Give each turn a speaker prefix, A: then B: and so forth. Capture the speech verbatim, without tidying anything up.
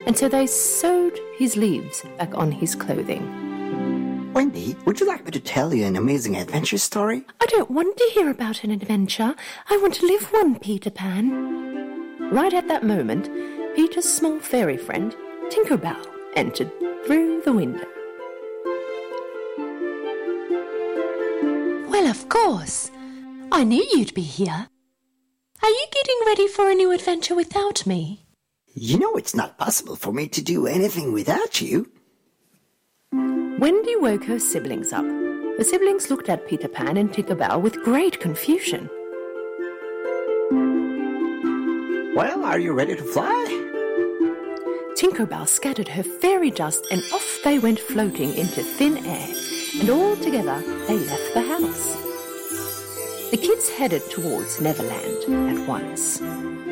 A: and so they sewed his leaves back on his clothing.
B: Wendy, would you like me to tell you an amazing adventure story?
A: I don't want to hear about an adventure. I want to live one, Peter Pan. Right at that moment, Peter's small fairy friend, Tinkerbell, entered through the window.
C: Well, of course. I knew you'd be here. Are you getting ready for a new adventure without me?
B: You know it's not possible for me to do anything without you.
A: Wendy woke her siblings up. The siblings looked at Peter Pan and Tinkerbell with great confusion.
B: Well, are you ready to fly?
A: Tinkerbell scattered her fairy dust and off they went floating into thin air, and all together they left the house. The kids headed towards Neverland at once.